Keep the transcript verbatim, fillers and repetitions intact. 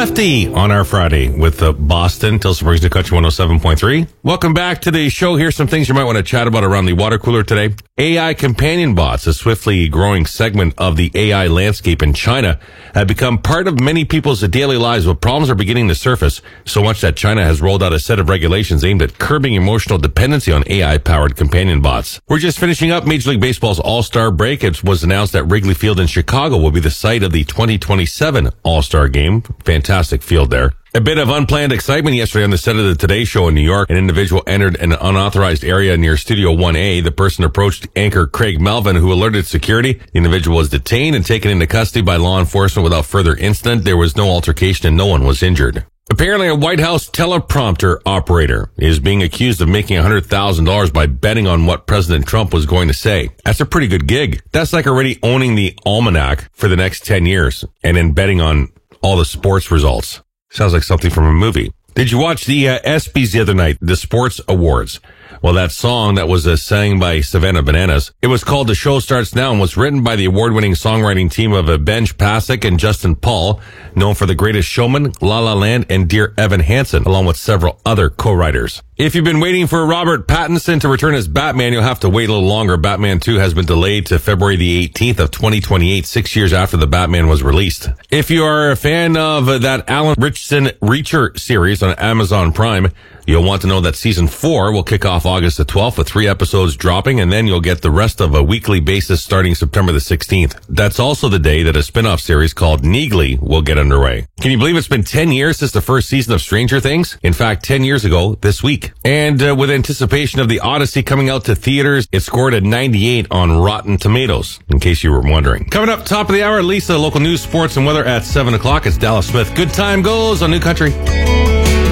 Lefty on our Friday with uh, Boston till Springs to Country one oh seven point three. Welcome back to the show. Here's some things you might want to chat about around the water cooler today. A I companion bots, a swiftly growing segment of the A I landscape in China, have become part of many people's daily lives, but problems are beginning to surface, so much that China has rolled out a set of regulations aimed at curbing emotional dependency on A I-powered companion bots. We're just finishing up Major League Baseball's All-Star break. It was announced that Wrigley Field in Chicago will be the site of the twenty twenty-seven All-Star Game. Fantastic field there. A bit of unplanned excitement yesterday on the set of the Today Show in New York. An individual entered an unauthorized area near Studio one A. The person approached anchor Craig Melvin, who alerted security. The individual was detained and taken into custody by law enforcement without further incident. There was no altercation and no one was injured. Apparently, a White House teleprompter operator is being accused of making one hundred thousand dollars by betting on what President Trump was going to say. That's a pretty good gig. That's like already owning the almanac for the next ten years and then betting on all the sports results. Sounds like something from a movie. Did you watch the uh, ESPYs the other night, the sports awards? Well, that song that was uh, sang by Savannah Bananas, it was called The Show Starts Now and was written by the award-winning songwriting team of uh, Benj Pasek and Justin Paul, known for The Greatest Showman, La La Land, and Dear Evan Hansen, along with several other co-writers. If you've been waiting for Robert Pattinson to return as Batman, you'll have to wait a little longer. Batman two has been delayed to February the eighteenth of twenty twenty-eight, six years after the Batman was released. If you are a fan of uh, that Alan Richardson Reacher series on Amazon Prime, you'll want to know that season four will kick off August the twelfth with three episodes dropping, and then you'll get the rest of a weekly basis starting September the sixteenth. That's also the day that a spin-off series called Neegly will get underway. Can you believe it's been ten years since the first season of Stranger Things? In fact, ten years ago this week. And uh, with anticipation of The Odyssey coming out to theaters, it scored a ninety-eight on Rotten Tomatoes, in case you were wondering. Coming up top of the hour, Lisa, local news, sports, and weather at seven o'clock. It's Dallas Smith. Good time goes on New Country.